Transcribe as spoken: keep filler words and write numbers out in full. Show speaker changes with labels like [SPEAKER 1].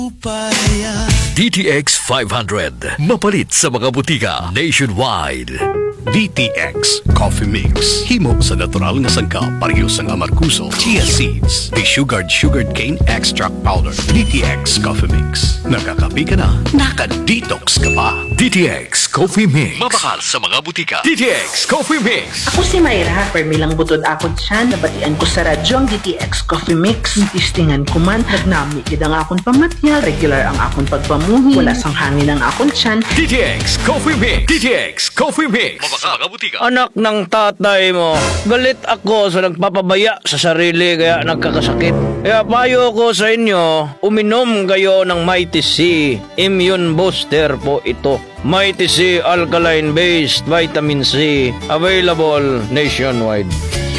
[SPEAKER 1] D T X five hundred. Mapalit sa mga butika nationwide.
[SPEAKER 2] D T X Coffee Mix. Himo sa natural nga sangka, pareho sa amarkuso, chia seeds, de-sugared sugared cane extract powder. D T X Coffee Mix. Nakakapi ka na, naka-detox ka pa.
[SPEAKER 1] D T X Coffee Mix. Mabakal sa mga butika. D T X Coffee Mix.
[SPEAKER 3] Ako si Mayra, permilang butod ako dyan, nabatian ko sa radyo ang D T X Coffee Mix. Tistingan ko man, nagnami gid ang akong pamatyal, regular ang akong pagpamuhi, wala sang hangin ang akong tiyan.
[SPEAKER 1] D T X Coffee Mix. D T X Coffee Mix. Mabakal sa mga butika.
[SPEAKER 4] Anak ng tatay mo, galit ako sa nagpapabaya sa sarili kaya nagkakasakit. Kaya payo ko sa inyo, uminom kayo ng Mighty C. Immune Booster po ito. Mighty C Alkaline Based Vitamin C. Available nationwide.